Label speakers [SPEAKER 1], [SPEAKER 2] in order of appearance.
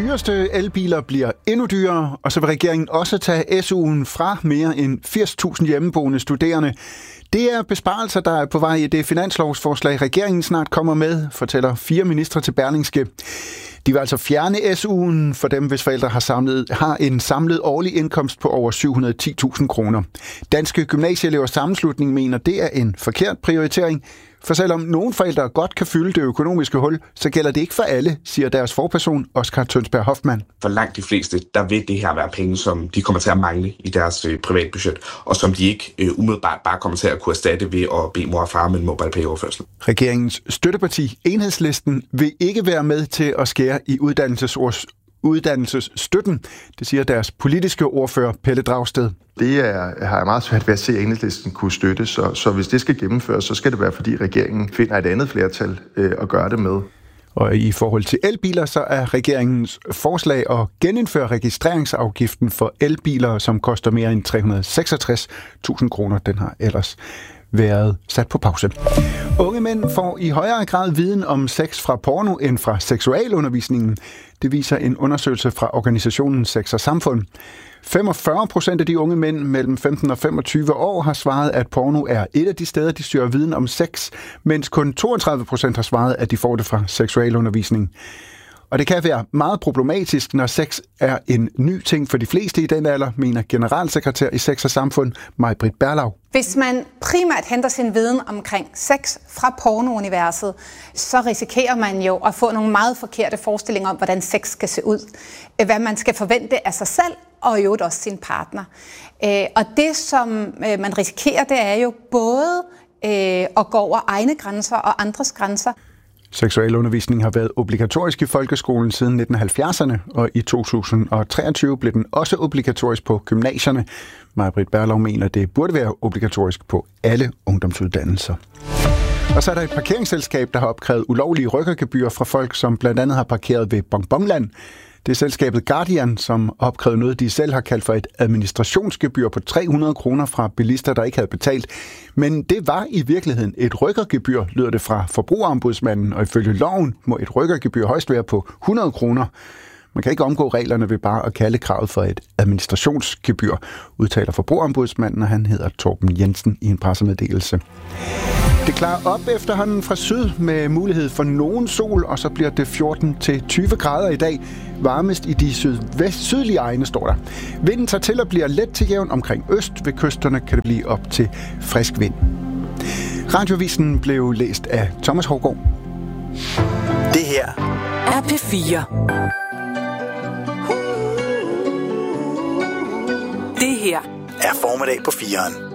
[SPEAKER 1] dyreste elbiler bliver endnu dyrere, og så vil regeringen også tage SU'en fra mere end 80.000 hjemmeboende studerende. Det er besparelser, der er på vej i det finanslovsforslag, regeringen snart kommer med, fortæller 4 ministre til Berlingske. De vil altså fjerne SU'en for dem, hvis forældre har en samlet årlig indkomst på over 710.000 kroner. Danske Gymnasieelevers Sammenslutning mener, det er en forkert prioritering. For selvom nogle forældre godt kan fylde det økonomiske hul, så gælder det ikke for alle, siger deres forperson, Oskar Tønsberg Hoffmann.
[SPEAKER 2] For langt de fleste, der vil det her være penge, som de kommer til at mangle i deres privatbudget, og som de ikke umiddelbart bare kommer til at kunne erstatte ved at bede mor og far med en MobilePay-overførsel.
[SPEAKER 1] Regeringens støtteparti, Enhedslisten, vil ikke være med til at skære i uddannelsesstøtten. Det siger deres politiske ordfører, Pelle Dragsted.
[SPEAKER 3] Det har jeg meget svært ved at se, at Enhedslisten kunne støtte, så hvis det skal gennemføres, så skal det være, fordi regeringen finder et andet flertal at gøre det med.
[SPEAKER 1] Og i forhold til elbiler, så er regeringens forslag at genindføre registreringsafgiften for elbiler, som koster mere end 366.000 kroner. Den har ellers været sat på pause. Unge mænd får i højere grad viden om sex fra porno end fra seksualundervisningen. Det viser en undersøgelse fra organisationen Sex og Samfund. 45% af de unge mænd mellem 15 og 25 år har svaret, at porno er et af de steder, de søger viden om sex, mens kun 32% har svaret, at de får det fra seksualundervisning. Og det kan være meget problematisk, når sex er en ny ting for de fleste i den alder, mener generalsekretær i Sex og Samfund, Maj-Britt Berlau.
[SPEAKER 4] Hvis man primært henter sin viden omkring sex fra pornouniverset, så risikerer man jo at få nogle meget forkerte forestillinger om, hvordan sex skal se ud. Hvad man skal forvente af sig selv, og i øvrigt også sin partner. Og det, som man risikerer, det er jo både at gå over egne grænser og andres grænser.
[SPEAKER 1] Seksualundervisning har været obligatorisk i folkeskolen siden 1970'erne, og i 2023 blev den også obligatorisk på gymnasierne. Maj-Britt Berlau mener, det burde være obligatorisk på alle ungdomsuddannelser. Og så er der et parkeringsselskab, der har opkrævet ulovlige rykkergebyrer fra folk, som blandt andet har parkeret ved Bonbonland. Det er selskabet Guardian, som opkrævede noget, de selv har kaldt for et administrationsgebyr på 300 kroner fra bilister, der ikke havde betalt. Men det var i virkeligheden et rykkergebyr, lyder det fra Forbrugerombudsmanden, og ifølge loven må et rykkergebyr højst være på 100 kroner. Man kan ikke omgå reglerne ved bare at kalde kravet for et administrationsgebyr, udtaler Forbrugerombudsmanden, og han hedder Torben Jensen i en pressemeddelelse. Det klarer op efterhånden fra syd med mulighed for nogen sol, og så bliver det 14-20 grader i dag. Varmest i de sydlige egne, står der. Vinden tager til og bliver let til jævn omkring øst. Ved kysterne kan det blive op til frisk vind. Radioavisen blev læst af Thomas Hougaard.
[SPEAKER 5] Det her er P4. Det her er formiddag på 4'eren.